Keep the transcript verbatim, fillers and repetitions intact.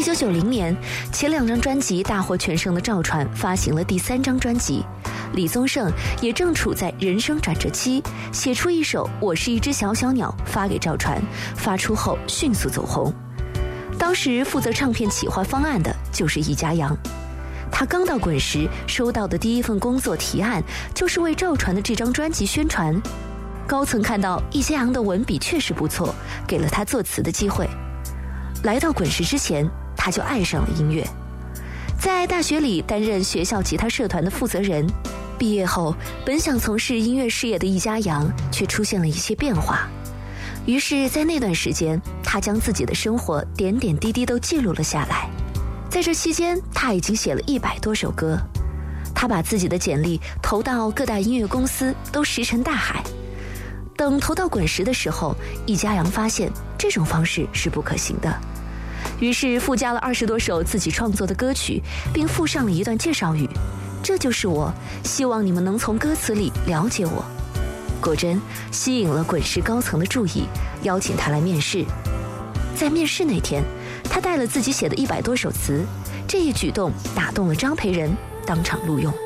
九九零年，前两张专辑大获全胜的赵传发行了第三张专辑，李宗盛也正处在人生转折期，写出一首《我是一只小小鸟》发给赵传，发出后迅速走红。当时负责唱片企划方案的就是易家扬，他刚到滚石，收到的第一份工作提案就是为赵传的这张专辑宣传。高层看到易家扬的文笔确实不错，给了他作词的机会。来到滚石之前，他就爱上了音乐，在大学里担任学校吉他社团的负责人。毕业后，本想从事音乐事业的易家扬却出现了一些变化，于是在那段时间，他将自己的生活点点滴滴都记录了下来。在这期间，他已经写了一百多首歌。他把自己的简历投到各大音乐公司，都石沉大海。等投到滚石的时候，易家扬发现这种方式是不可行的，于是附加了二十多首自己创作的歌曲，并附上了一段介绍语：这就是我，希望你们能从歌词里了解我。果真吸引了滚石高层的注意，邀请他来面试。在面试那天，他带了自己写的一百多首词，这一举动打动了张培仁，当场录用。